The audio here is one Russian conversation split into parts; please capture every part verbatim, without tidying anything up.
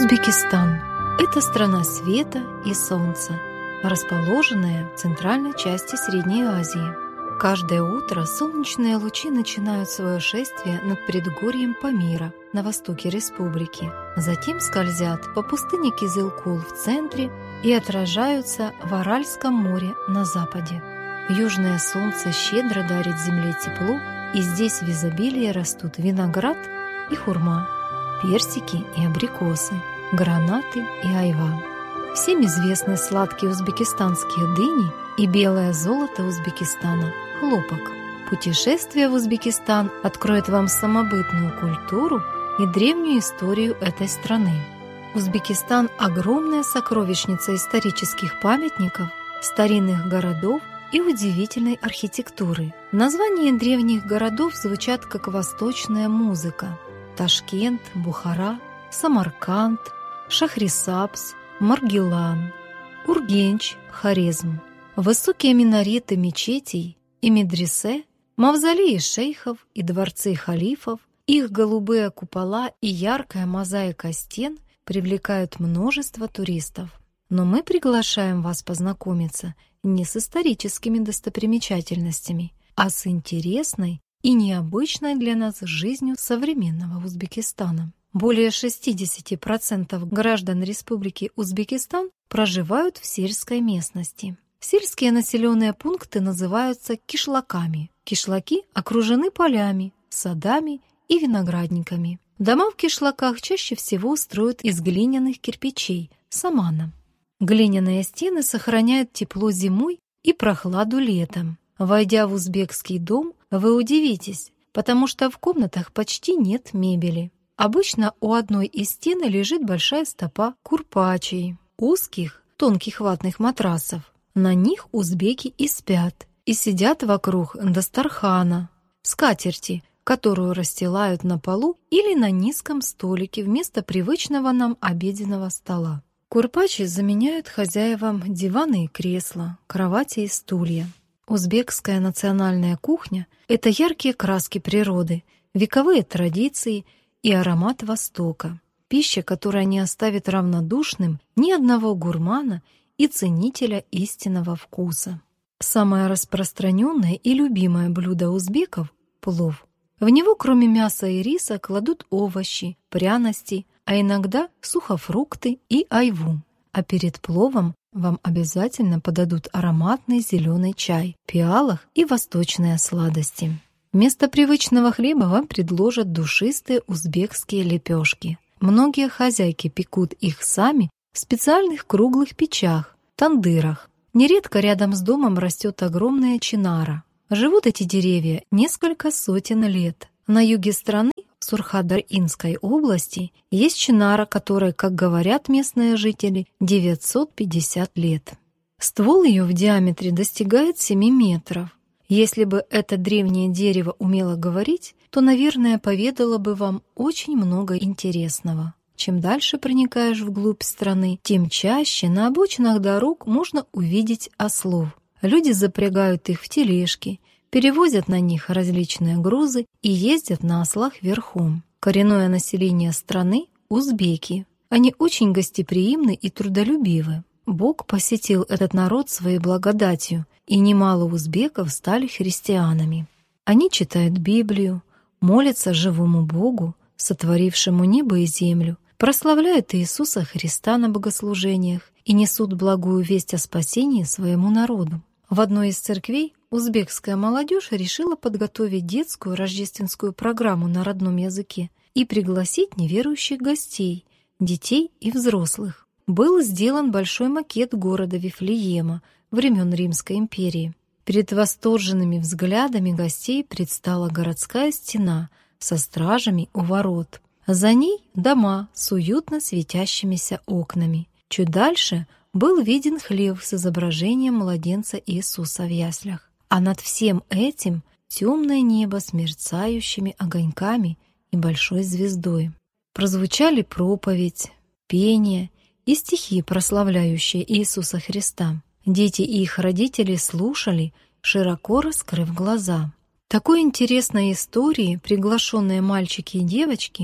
Узбекистан – это страна света и солнца, расположенная в центральной части Средней Азии. Каждое утро солнечные лучи начинают свое шествие над предгорьем Памира на востоке республики, затем скользят по пустыне Кизылкул в центре и отражаются в Аральском море на западе. Южное солнце щедро дарит земле тепло, и здесь в изобилии растут виноград и хурма, персики и абрикосы, гранаты и айва. Всем известны сладкие узбекистанские дыни и белое золото Узбекистана – хлопок. Путешествие в Узбекистан откроет вам самобытную культуру и древнюю историю этой страны. Узбекистан – огромная сокровищница исторических памятников, старинных городов и удивительной архитектуры. Названия древних городов звучат как восточная музыка: Ташкент, Бухара, Самарканд, Шахрисабз, Маргилан, Ургенч, Хорезм. Высокие минареты мечетей и медресе, мавзолеи шейхов и дворцы халифов, их голубые купола и яркая мозаика стен привлекают множество туристов. Но мы приглашаем вас познакомиться не с историческими достопримечательностями, а с интересной и необычной для нас жизнью современного Узбекистана. Более шестьдесят процентов граждан Республики Узбекистан проживают в сельской местности. Сельские населенные пункты называются кишлаками. Кишлаки окружены полями, садами и виноградниками. Дома в кишлаках чаще всего строят из глиняных кирпичей – самана. Глиняные стены сохраняют тепло зимой и прохладу летом. Войдя в узбекский дом, вы удивитесь, потому что в комнатах почти нет мебели. Обычно у одной из стен лежит большая стопа курпачей, узких, тонких ватных матрасов. На них узбеки и спят, и сидят вокруг дастархана, скатерти, которую расстилают на полу или на низком столике вместо привычного нам обеденного стола. Курпачи заменяют хозяевам диваны и кресла, кровати и стулья. Узбекская национальная кухня – это яркие краски природы, вековые традиции и аромат Востока. Пища, которая не оставит равнодушным ни одного гурмана и ценителя истинного вкуса. Самое распространенное и любимое блюдо узбеков – плов. В него кроме мяса и риса кладут овощи, пряности, а иногда сухофрукты и айву. А перед пловом вам обязательно подадут ароматный зеленый чай, пиалах и восточные сладости. Вместо привычного хлеба вам предложат душистые узбекские лепешки. Многие хозяйки пекут их сами в специальных круглых печах, тандырах. Нередко рядом с домом растет огромная чинара. Живут эти деревья несколько сотен лет. На юге страны, в Сурхадар-Инской области, есть чинара, которой, как говорят местные жители, девятьсот пятьдесят лет. Ствол ее в диаметре достигает семи метров. Если бы это древнее дерево умело говорить, то, наверное, поведало бы вам очень много интересного. Чем дальше проникаешь вглубь страны, тем чаще на обочинах дорог можно увидеть ослов. Люди запрягают их в тележки, перевозят на них различные грузы и ездят на ослах верхом. Коренное население страны – узбеки. Они очень гостеприимны и трудолюбивы. Бог посетил этот народ своей благодатью, и немало узбеков стали христианами. Они читают Библию, молятся живому Богу, сотворившему небо и землю, прославляют Иисуса Христа на богослужениях и несут благую весть о спасении своему народу. В одной из церквей узбекская молодежь решила подготовить детскую рождественскую программу на родном языке и пригласить неверующих гостей, детей и взрослых. Был сделан большой макет города Вифлеема времен Римской империи. Перед восторженными взглядами гостей предстала городская стена со стражами у ворот. За ней дома с уютно светящимися окнами. Чуть дальше был виден хлев с изображением младенца Иисуса в яслях. А над всем этим темное небо с мерцающими огоньками и большой звездой. Прозвучали проповедь, пение и стихи, прославляющие Иисуса Христа. Дети и их родители слушали, широко раскрыв глаза. Такой интересной истории приглашенные мальчики и девочки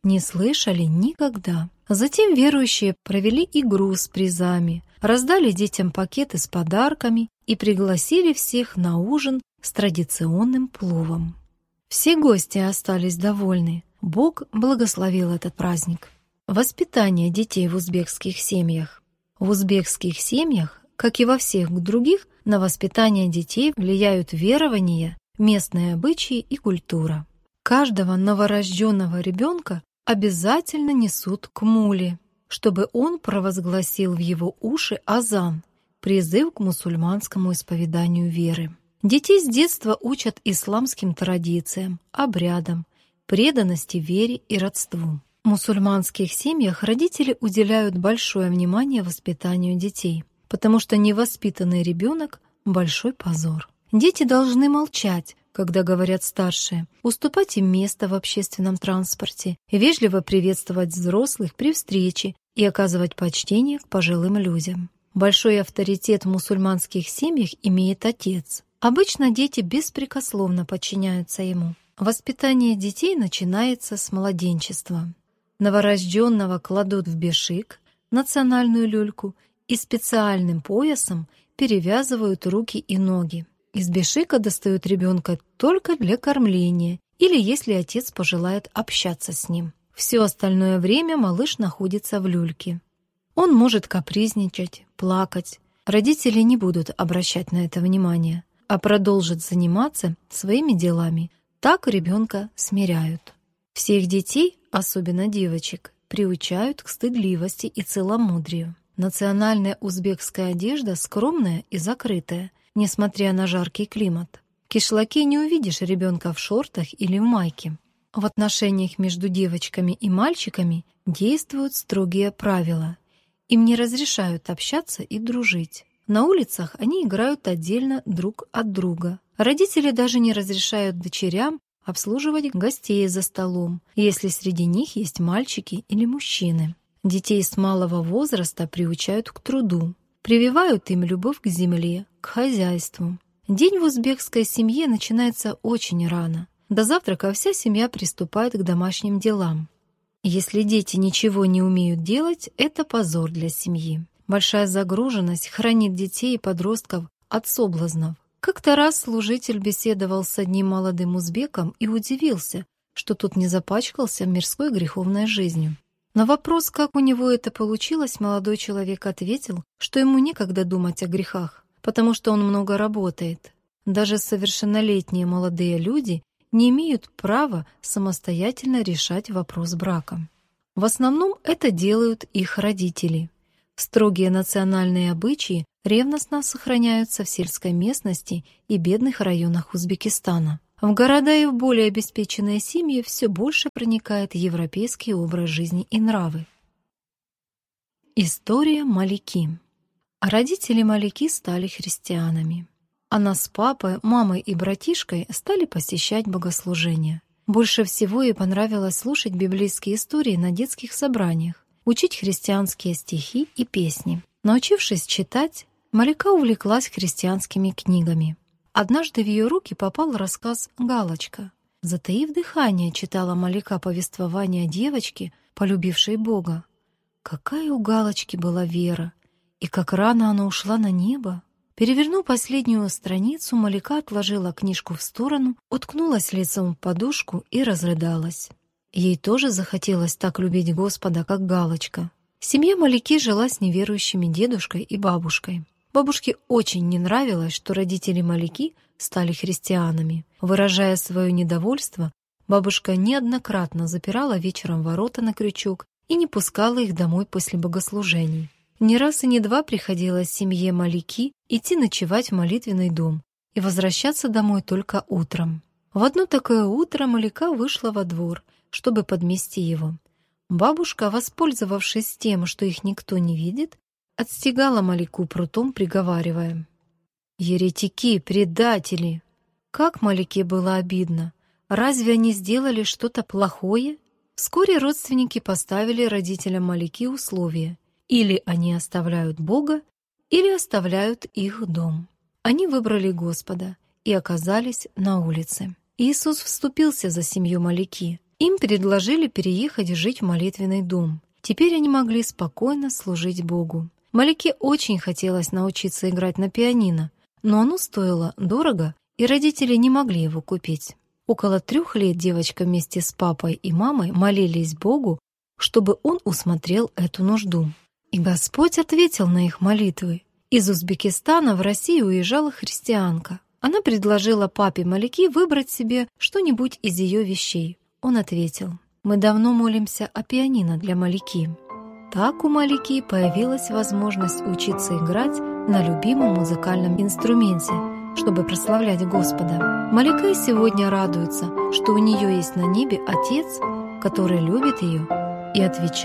не слышали никогда. Затем верующие провели игру с призами, раздали детям пакеты с подарками и пригласили всех на ужин с традиционным пловом. Все гости остались довольны. Бог благословил этот праздник. Воспитание детей в узбекских семьях. В узбекских семьях, как и во всех других, на воспитание детей влияют верования, местные обычаи и культура. Каждого новорожденного ребенка обязательно несут к мулле, чтобы он провозгласил в его уши азан, призыв к мусульманскому исповеданию веры. Детей с детства учат исламским традициям, обрядам, преданности вере и родству. В мусульманских семьях родители уделяют большое внимание воспитанию детей, потому что невоспитанный ребенок – большой позор. Дети должны молчать, когда говорят старшие, уступать им место в общественном транспорте, вежливо приветствовать взрослых при встрече и оказывать почтение к пожилым людям. Большой авторитет в мусульманских семьях имеет отец. Обычно дети беспрекословно подчиняются ему. Воспитание детей начинается с младенчества. Новорожденного кладут в бешик, национальную люльку, и специальным поясом перевязывают руки и ноги. Из бешика достают ребенка только для кормления или если отец пожелает общаться с ним. Все остальное время малыш находится в люльке. Он может капризничать, плакать. Родители не будут обращать на это внимание, а продолжат заниматься своими делами. Так ребенка смиряют. Всех детей, особенно девочек, приучают к стыдливости и целомудрию. Национальная узбекская одежда скромная и закрытая, несмотря на жаркий климат. В кишлаке не увидишь ребенка в шортах или в майке. В отношениях между девочками и мальчиками действуют строгие правила. Им не разрешают общаться и дружить. На улицах они играют отдельно друг от друга. Родители даже не разрешают дочерям обслуживать гостей за столом, если среди них есть мальчики или мужчины. Детей с малого возраста приучают к труду, прививают им любовь к земле, к хозяйству. День в узбекской семье начинается очень рано. До завтрака вся семья приступает к домашним делам. Если дети ничего не умеют делать, это позор для семьи. Большая загруженность хранит детей и подростков от соблазнов. Как-то раз служитель беседовал с одним молодым узбеком и удивился, что тот не запачкался мирской греховной жизнью. На вопрос, как у него это получилось, молодой человек ответил, что ему некогда думать о грехах, потому что он много работает. Даже совершеннолетние молодые люди не имеют права самостоятельно решать вопрос брака. В основном это делают их родители. Строгие национальные обычаи ревностно сохраняются в сельской местности и бедных районах Узбекистана. В города и в более обеспеченные семьи все больше проникает европейский образ жизни и нравы. История Малики. Родители Малики стали христианами. Она с папой, мамой и братишкой стали посещать богослужения. Больше всего ей понравилось слушать библейские истории на детских собраниях, учить христианские стихи и песни. Научившись читать, Малика увлеклась христианскими книгами. Однажды в ее руки попал рассказ «Галочка». Затаив дыхание, читала Малика повествование девочки, полюбившей Бога. Какая у Галочки была вера, и как рано она ушла на небо. Перевернув последнюю страницу, Малика отложила книжку в сторону, уткнулась лицом в подушку и разрыдалась. Ей тоже захотелось так любить Господа, как Галочка. Семья Малики жила с неверующими дедушкой и бабушкой. Бабушке очень не нравилось, что родители Малики стали христианами. Выражая свое недовольство, бабушка неоднократно запирала вечером ворота на крючок и не пускала их домой после богослужений. Не раз и не два приходилось семье Малики идти ночевать в молитвенный дом и возвращаться домой только утром. В одно такое утро Малика вышла во двор, чтобы подмести его. Бабушка, воспользовавшись тем, что их никто не видит, отстегала Малику прутом, приговаривая: «Еретики, предатели!» Как Малике было обидно! Разве они сделали что-то плохое? Вскоре родственники поставили родителям Малики условия: или они оставляют Бога, или оставляют их дом. Они выбрали Господа и оказались на улице. Иисус вступился за семью Малики. Им предложили переехать жить в молитвенный дом. Теперь они могли спокойно служить Богу. Малике очень хотелось научиться играть на пианино, но оно стоило дорого, и родители не могли его купить. Около трех лет девочка вместе с папой и мамой молились Богу, чтобы он усмотрел эту нужду. И Господь ответил на их молитвы. Из Узбекистана в Россию уезжала христианка. Она предложила папе Малики выбрать себе что-нибудь из ее вещей. Он ответил: «Мы давно молимся о пианино для Малики». Так у Малики появилась возможность учиться играть на любимом музыкальном инструменте, чтобы прославлять Господа. Малика сегодня радуется, что у нее есть на небе Отец, который любит ее и отвечает